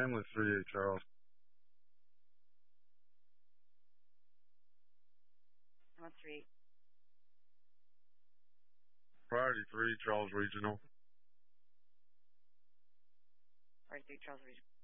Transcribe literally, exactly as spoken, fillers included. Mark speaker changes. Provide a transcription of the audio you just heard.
Speaker 1: Ambulance three eight Charles.
Speaker 2: Ambulance three.
Speaker 1: Priority three Charles Regional.
Speaker 2: Priority three Charles Regional.